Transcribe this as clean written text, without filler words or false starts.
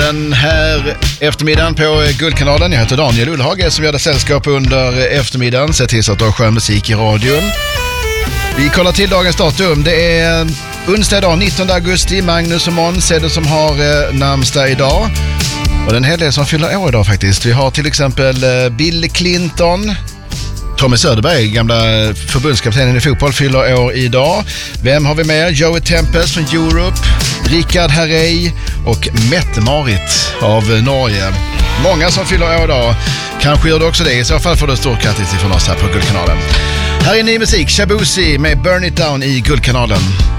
den här eftermiddagen på Guldkanalen. Jag heter Daniel Ullhage som gör det sällskap under eftermiddagen. Se till så att du har skön musik i radion. Vi kollar till dagens datum. Det är onsdag idag, 19 augusti. Magnus och Måns är det som har namnsdag idag. Och det är en hel del som fyller år idag faktiskt. Vi har till exempel Bill Clinton. Tommy Söderberg, gamla förbundskaptenen i fotboll, fyller år idag. Vem har vi med? Joey Tempest från Europe, Rickard Herrey och Mette-Marit av Norge. Många som fyller år idag. Kanske gör du också det. I så fall får du stort grattis ifrån oss här på Guldkanalen. Här är ny musik, Shabuzi med Burn It Down i Guldkanalen.